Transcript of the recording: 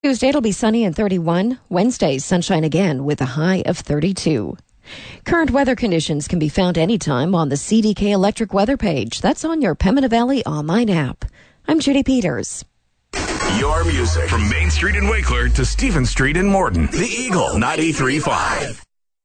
Tuesday, it'll be sunny and 31. Wednesday, sunshine again with a high of 32. Current weather conditions can be found anytime on the CDK Electric weather page. That's on your Pembina Valley online app. I'm Judy Peters. Your music from Main Street in Wakeler to Stephen Street in Morton. The Eagle 93.5.